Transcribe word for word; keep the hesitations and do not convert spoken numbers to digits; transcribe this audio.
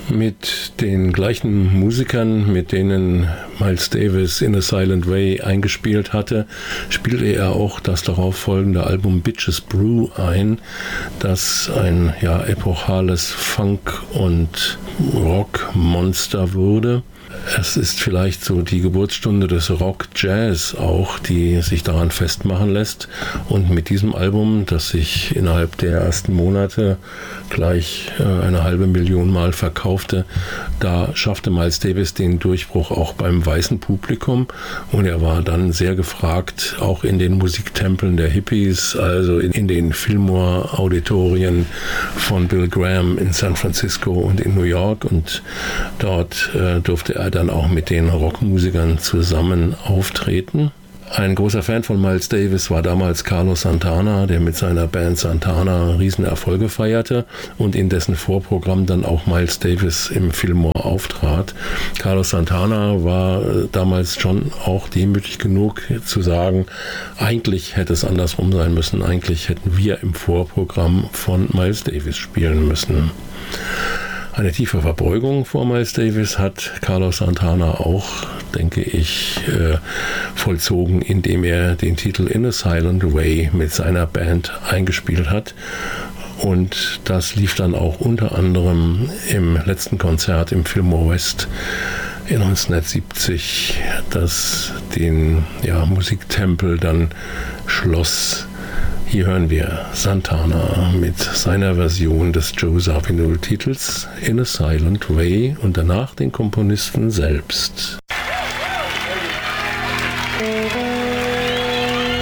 Mit den gleichen Musikern, mit denen Miles Davis In a Silent Way eingespielt hatte, spielte er auch das darauf folgende Album Bitches Brew ein, das ein ja, epochales Funk- und Rockmonster wurde. Es ist vielleicht so die Geburtsstunde des Rock-Jazz auch, die sich daran festmachen lässt. Und mit diesem Album, das sich innerhalb der ersten Monate gleich äh, eine halbe Million Mal verkaufte, da schaffte Miles Davis den Durchbruch auch beim weißen Publikum. Und er war dann sehr gefragt, auch in den Musiktempeln der Hippies, also in, in den Fillmore-Auditorien von Bill Graham in San Francisco und in New York. Und dort äh, durfte er dann auch mit den Rockmusikern zusammen auftreten. Ein großer Fan von Miles Davis war damals Carlos Santana, der mit seiner Band Santana Riesenerfolge feierte und in dessen Vorprogramm dann auch Miles Davis im Fillmore auftrat. Carlos Santana war damals schon auch demütig genug zu sagen, eigentlich hätte es andersrum sein müssen, eigentlich hätten wir im Vorprogramm von Miles Davis spielen müssen. Eine tiefe Verbeugung vor Miles Davis hat Carlos Santana auch, denke ich, äh, vollzogen, indem er den Titel In a Silent Way mit seiner Band eingespielt hat. Und das lief dann auch unter anderem im letzten Konzert im Fillmore West in neunzehnhundertsiebzig, das den ja, Musiktempel dann schloss. Hier hören wir Santana mit seiner Version des Joe Zawinul-Titels In a Silent Way und danach den Komponisten selbst.